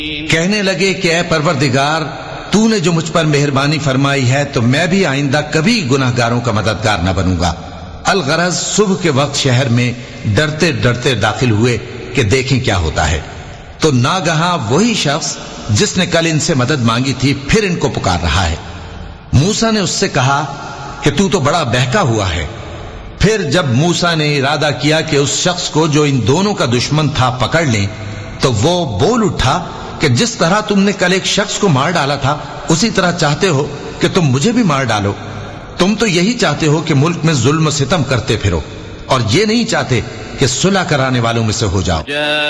कहने लगे कि ऐ परवरदिगार, तूने जो मुझ पर मेहरबानी फरमाई है तो मैं भी आइंदा कभी गुनाहगारों का मददगार न बनूंगा। अलगरज सुबह के वक्त शहर में डरते डरते दाखिल हुए कि देखें क्या होता है, तो नागहां वही शख्स जिसने कल इनसे मदद मांगी थी फिर इनको पुकार रहा है। मूसा ने उससे कहा कि तू तो बड़ा बहका हुआ है। फिर जब मूसा ने इरादा किया कि उस शख्स को जो इन दोनों का दुश्मन था पकड़ लें, तो वो बोल उठा कि जिस तरह तुमने कल एक शख्स को मार डाला था उसी तरह चाहते हो कि तुम मुझे भी मार डालो। तुम तो यही चाहते हो कि मुल्क में जुल्म सितम करते फिरो और ये नहीं चाहते कि सुलह कराने वालों में से हो जाओ।